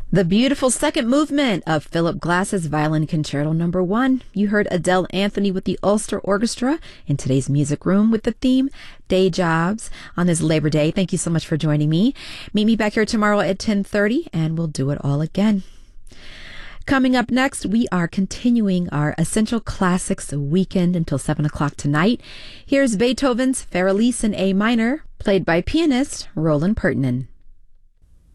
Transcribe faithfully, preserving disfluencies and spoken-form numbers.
The beautiful second movement of Philip Glass's Violin Concerto Number One. You heard Adele Anthony with the Ulster Orchestra in today's Music Room with the theme Day Jobs on this Labor Day. Thank you so much for joining me. Meet me back here tomorrow at ten thirty and we'll do it all again. Coming up next, we are continuing our Essential Classics weekend until seven o'clock tonight. Here's Beethoven's Färöislisen A minor, played by pianist Roland Pertinen.